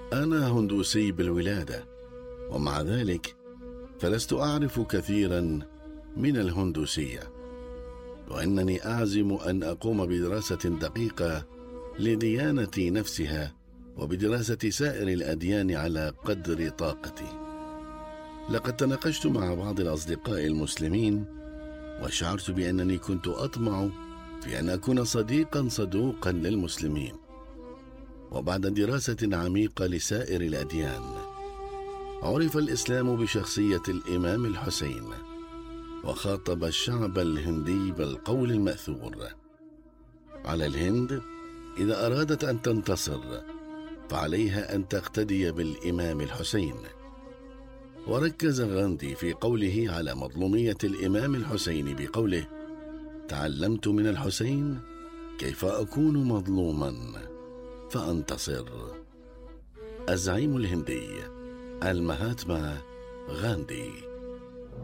أنا هندوسي بالولادة، ومع ذلك فلست أعرف كثيرا من الهندوسية، وإنني أعزم أن أقوم بدراسة دقيقة لديانة نفسها وبدراسة سائر الأديان على قدر طاقتي. لقد تناقشت مع بعض الأصدقاء المسلمين، وشعرت بأنني كنت أطمع في أن أكون صديقا صدوقا للمسلمين. وبعد دراسة عميقة لسائر الأديان، عرف الإسلام بشخصية الإمام الحسين، وخاطب الشعب الهندي بالقول المأثور: على الهند إذا أرادت أن تنتصر فعليها أن تقتدي بالإمام الحسين. وركز غاندي في قوله على مظلومية الإمام الحسين بقوله: تعلمت من الحسين كيف أكون مظلوما فأنتصر. الزعيم الهندي المهاتما غاندي.